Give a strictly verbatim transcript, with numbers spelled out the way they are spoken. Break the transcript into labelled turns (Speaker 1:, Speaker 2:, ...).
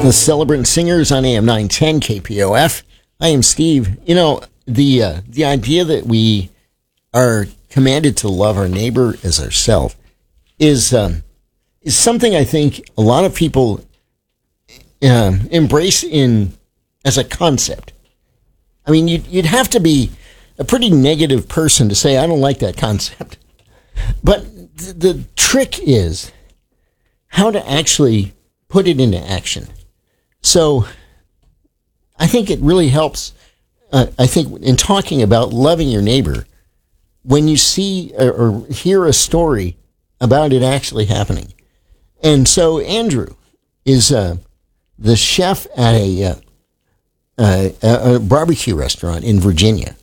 Speaker 1: The Celebrant Singers on A M nine ten K P O F. I am Steve. You know, the uh, the idea that we are commanded to love our neighbor as ourselves is um, is something I think a lot of people um, embrace in as a concept. I mean, you'd, you'd have to be a pretty negative person to say, I don't like that concept. But th- the trick is how to actually put it into action. So I think it really helps, uh, I think, in talking about loving your neighbor, when you see or, or hear a story about it actually happening. And so Andrew is uh, the chef at a, uh, uh, a barbecue restaurant in Virginia.